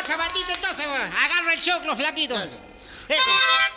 baja, bandito, entonces, agarra el choclo, flaquito. Eso.